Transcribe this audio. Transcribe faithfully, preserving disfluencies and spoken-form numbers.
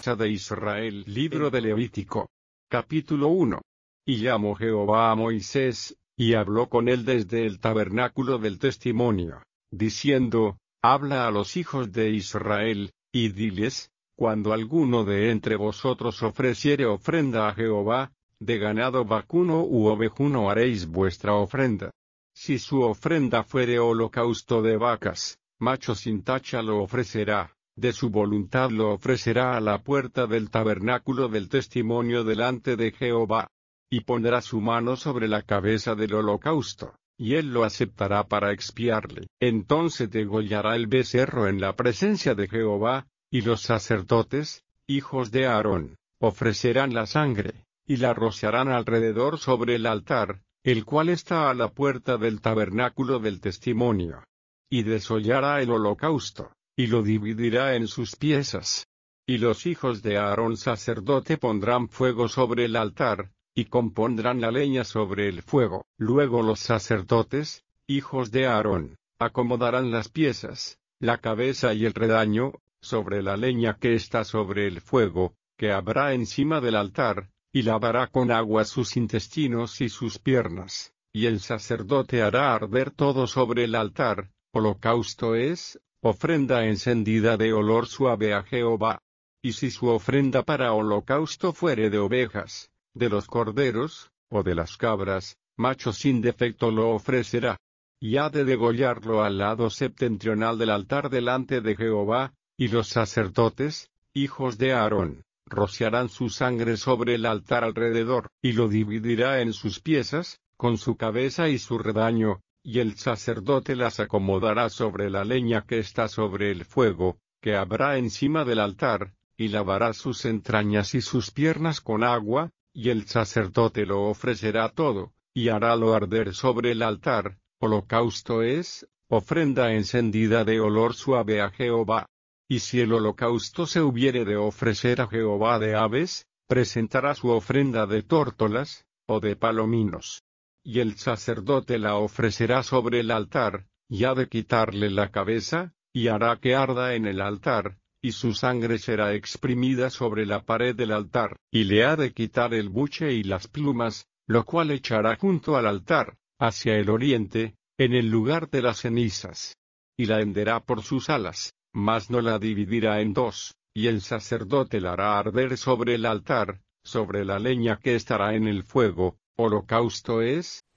casa de Israel. Libro de Levítico. Capítulo uno. Y llamó Jehová a Moisés, y habló con él desde el tabernáculo del testimonio, diciendo: Habla a los hijos de Israel, y diles: Cuando alguno de entre vosotros ofreciere ofrenda a Jehová, de ganado vacuno u ovejuno haréis vuestra ofrenda. Si su ofrenda fuere holocausto de vacas, macho sin tacha lo ofrecerá, de su voluntad lo ofrecerá a la puerta del tabernáculo del testimonio delante de Jehová. Y pondrá su mano sobre la cabeza del holocausto, y él lo aceptará para expiarle. Entonces degollará el becerro en la presencia de Jehová, y los sacerdotes, hijos de Aarón, ofrecerán la sangre, y la rociarán alrededor sobre el altar, el cual está a la puerta del tabernáculo del testimonio. Y desollará el holocausto, y lo dividirá en sus piezas. Y los hijos de Aarón sacerdote pondrán fuego sobre el altar, y compondrán la leña sobre el fuego. Luego los sacerdotes, hijos de Aarón, acomodarán las piezas, la cabeza y el redaño, sobre la leña que está sobre el fuego, que habrá encima del altar, y lavará con agua sus intestinos y sus piernas, y el sacerdote hará arder todo sobre el altar. Holocausto es, ofrenda encendida de olor suave a Jehová. Y si su ofrenda para holocausto fuere de ovejas, de los corderos, o de las cabras, macho sin defecto lo ofrecerá. Y ha de degollarlo al lado septentrional del altar delante de Jehová, y los sacerdotes, hijos de Aarón, rociarán su sangre sobre el altar alrededor, y lo dividirá en sus piezas, con su cabeza y su redaño, y el sacerdote las acomodará sobre la leña que está sobre el fuego, que habrá encima del altar, y lavará sus entrañas y sus piernas con agua, y el sacerdote lo ofrecerá todo, y harálo arder sobre el altar. Holocausto es, ofrenda encendida de olor suave a Jehová. Y si el holocausto se hubiere de ofrecer a Jehová de aves, presentará su ofrenda de tórtolas, o de palominos. Y el sacerdote la ofrecerá sobre el altar, y ha de quitarle la cabeza, y hará que arda en el altar, y su sangre será exprimida sobre la pared del altar, y le ha de quitar el buche y las plumas, lo cual echará junto al altar, hacia el oriente, en el lugar de las cenizas. Y la henderá por sus alas, mas no la dividirá en dos, y el sacerdote la hará arder sobre el altar, sobre la leña que estará en el fuego. Holocausto es,